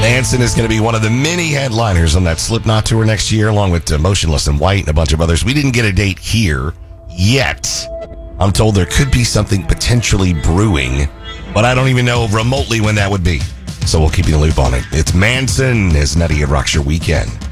Manson is going to be one of the many headliners on that Slipknot tour next year, along with Motionless in White and a bunch of others. We didn't get a date here yet. I'm told there could be something potentially brewing, but I don't even know remotely when that would be. So we'll keep you in the loop on it. It's Manson, as Nutty and Rock's your weekend.